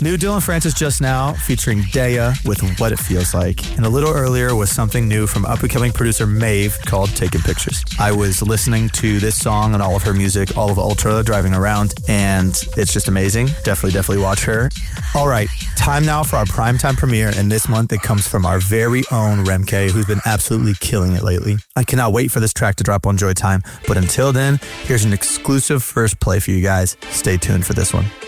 New Dylan Francis just now, featuring Daya with What It Feels Like. And a little earlier was something new from up-and-coming producer Maeve called Taking Pictures. I was listening to this song and all of her music, all of Ultra, driving around, and it's just amazing. Definitely watch her. All right, time now for our primetime premiere, and this month it comes from our very own Remke, who's been absolutely killing it lately. I cannot wait for this track to drop on Joy Time, but until then, here's an exclusive first play for you guys. Stay tuned for this one.